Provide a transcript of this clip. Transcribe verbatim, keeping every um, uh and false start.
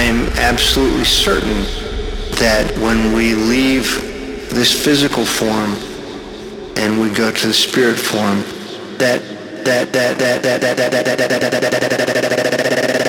I am absolutely certain that when we leave this physical form and we go to the spirit form, that that that that that that that that that